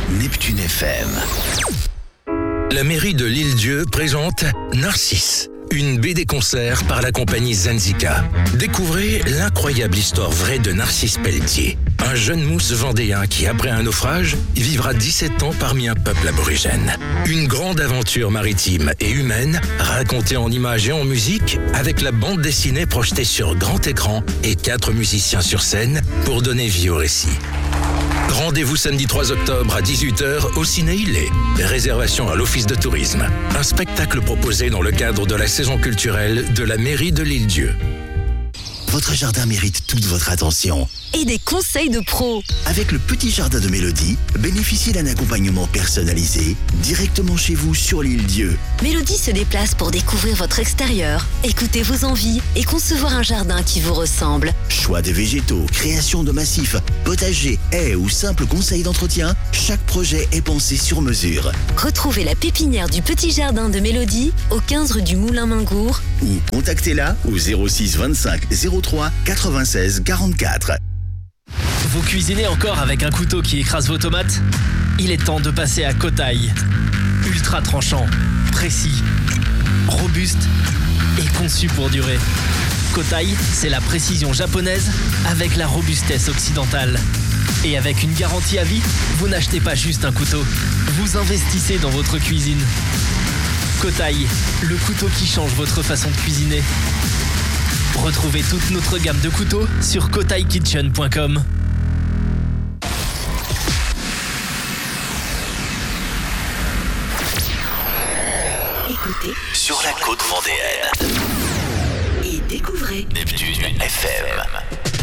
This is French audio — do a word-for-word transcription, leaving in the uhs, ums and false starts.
Neptune F M. La mairie de l'Île-Dieu présente Narcisse, une B D-concert par la compagnie Zenzika. Découvrez l'incroyable histoire vraie de Narcisse Pelletier, un jeune mousse vendéen qui, après un naufrage, vivra dix-sept ans parmi un peuple aborigène. Une grande aventure maritime et humaine, racontée en images et en musique, avec la bande dessinée projetée sur grand écran et quatre musiciens sur scène pour donner vie au récit. Rendez-vous samedi trois octobre à dix-huit heures au Ciné Ilé. Réservation à l'Office de tourisme. Un spectacle proposé dans le cadre de la saison culturelle de la mairie de l'Île-Dieu. Votre jardin mérite toute votre attention. Et des conseils de pros. Avec le petit jardin de Mélodie, bénéficiez d'un accompagnement personnalisé directement chez vous sur l'Île-Dieu. Mélodie se déplace pour découvrir votre extérieur, écouter vos envies et concevoir un jardin qui vous ressemble. Choix de végétaux, création de massifs, potager, haies ou simples conseils d'entretien, chaque projet est pensé sur mesure. Retrouvez la pépinière du petit jardin de Mélodie au quinze rue du Moulin Mingour ou contactez-la au zéro six vingt-cinq zéro trois quatre-vingt-seize quarante-quatre. Vous cuisinez encore avec un couteau qui écrase vos tomates ? Il est temps de passer à Kotai. Ultra tranchant, précis, robuste et conçu pour durer. Kotai, c'est la précision japonaise avec la robustesse occidentale. Et avec une garantie à vie, vous n'achetez pas juste un couteau, vous investissez dans votre cuisine. Kotai, le couteau qui change votre façon de cuisiner. Retrouvez toute notre gamme de couteaux sur kotai kitchen point com. Écoutez sur la côte vendéenne et découvrez Neptune F M.